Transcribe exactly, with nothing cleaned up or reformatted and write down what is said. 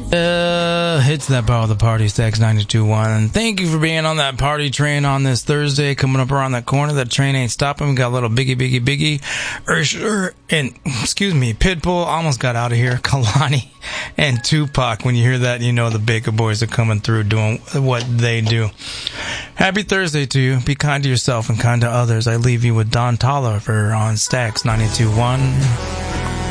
Uh, hits that power of the party, Stacks ninety-two point one. Thank you for being on that party train on this Thursday. Coming up around that corner, that train ain't stopping. We got a little Biggie, Biggie, Biggie, Usher, and, excuse me, Pitbull almost got out of here. Kalani and Tupac. When you hear that, you know the Baker Boys are coming through doing what they do. Happy Thursday to you. Be kind to yourself and kind to others. I leave you with Don Tolliver on Stacks ninety-two point one.